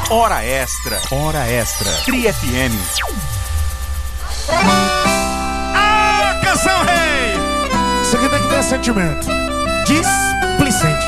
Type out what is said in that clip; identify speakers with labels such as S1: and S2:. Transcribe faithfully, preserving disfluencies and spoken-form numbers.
S1: Hora Extra. Hora Extra. Cri F M.
S2: Ah, canção rei! Isso aqui tem que ter sentimento. Displicente.